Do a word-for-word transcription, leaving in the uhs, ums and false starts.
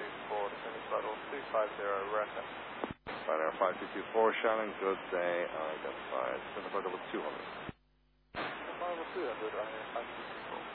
four, descending flight level two five zero, record. Flight Air five two two four, Shannon, good day, identified. Descending flight level two hundred. Flight level two hundred, right here, five two two four.